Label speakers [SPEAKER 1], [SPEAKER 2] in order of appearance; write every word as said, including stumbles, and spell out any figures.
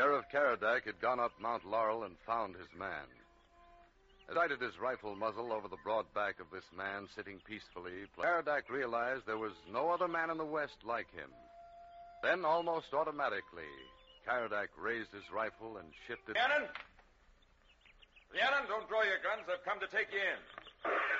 [SPEAKER 1] Sheriff Karadak had gone up Mount Laurel and found his man. As he sighted his rifle muzzle over the broad back of this man sitting peacefully, Karadak realized there was no other man in the West like him. Then, almost automatically, Karadak raised his rifle and shifted...
[SPEAKER 2] Rhiannon! Rhiannon, don't draw your guns. I've come to take you in.